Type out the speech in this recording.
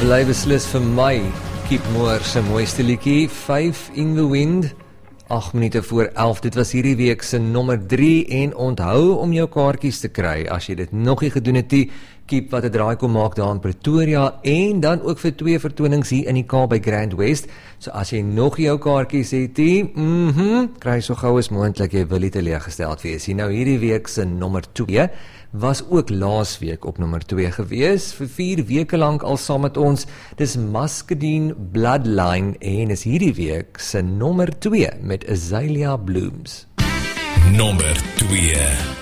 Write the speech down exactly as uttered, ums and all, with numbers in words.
bly beslis vir my Keep Moore se mooiste liedjie, Five in the Wind, agt minute voor elf, dit was hierdie week se nommer drie, en onthou om jou kaartjies te kry, as jy dit nog nie gedoen het nie, Keep wat 'n draai kom maak daar in Pretoria, en dan ook vir twee vertonings hier in die Kaap by Grand West, so as jy nog jou kaartjies het, mm -hmm, kry so gauw as moontlik, jy wil nie teleurgesteld wees. Hier nou hierdie week se nommer twee, was ook laas week op nommer twee gewees, vir vier weke lang al saam met ons, dis Muscadine Bloodline, en is hierdie week se nommer twee met Azalea Blooms. Nommer twee.